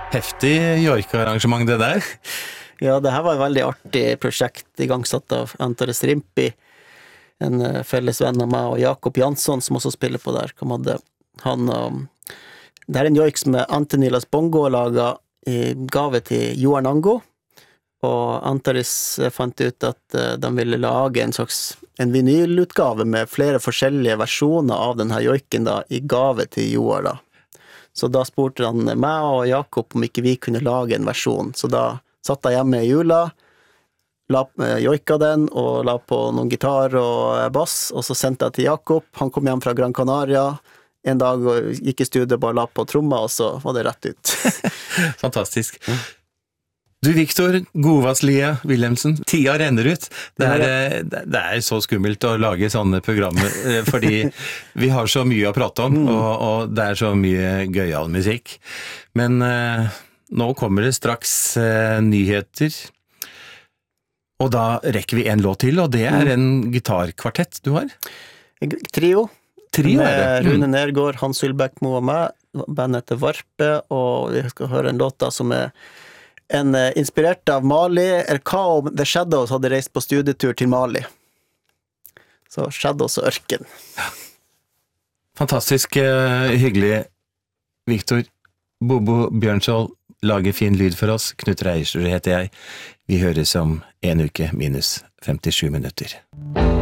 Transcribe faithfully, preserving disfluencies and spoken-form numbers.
Heftig joik-arrangement det der. Ja, det her var et veldig artig prosjekt igangsatt av Antares Rimpi, en felles venn av meg og Jakob Jansson som også spiller på der. Hadde, han, um, det er en joik som Antonilas Bongo laget i gave til Johan Ango, og Antares fant ut at uh, de ville lage en slags en vinylutgave med flere forskjellige versjoner av denne joiken da, i gave til Johan da. Så da spurte han meg og Jakob om ikke vi kunne lage en versjon. Så da satt jeg hjemme i jula, la, joika den og la på noen gitar og bass, og så sendte jeg til Jakob. Han kom hjem fra Gran Canaria en dag og gikk i studiet, bare la på tromma, og så var det rett ut. Fantastisk. Du, Victor Govaslia Wilhelmsen, tida renner ut. Det er, det er så skummelt å lage sånne programmer, fordi vi har så mye å prate om, og, og det er så mye gøyal musikk. Men eh, nå kommer det straks eh, nyheter, og da rekker vi en låt til, og det er en gitarkvartett du har. Trio. Trio er det. Med Rune Nergård, Hans Ulbæk, Mo og meg. Bandet heter Varpe, og vi skal høre en låt da som er en uh, inspirert av Mali, eller hva om The Shadows hadde reist på studietur til Mali. Så Shadows og ørken. Fantastisk uh, hyggelig, Victor. Bobo Bjørnskjold lager fin lyd for oss. Knut Reiersrud heter jeg. Vi høres om en uke minus femtisju minutter.